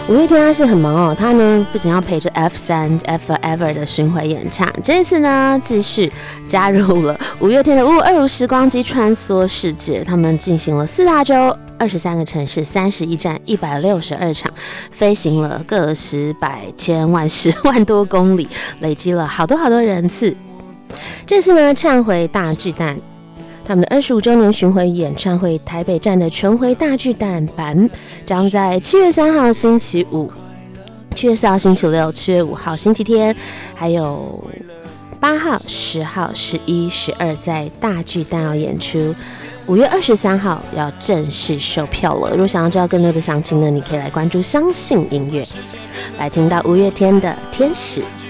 五月天他是很忙哦，他呢不仅要陪着 F3 Forever 的巡回演唱，这一次呢继续加入了五月天的552时光机穿梭世界，他们进行了4大洲23个城市31站162场，飞行了个十百千万10万多公里，累积了好多人次。这次呢唱回大巨蛋，他们的25周年巡回演唱会台北站的重回大巨蛋版将在7月3号星期五、7月4号星期六、7月5号星期天，还有8号、10号、11、12在大巨蛋要演出。5月23号要正式售票了。如果想要知道更多的详情呢，你可以来关注相信音乐，来听到五月天的《天使》。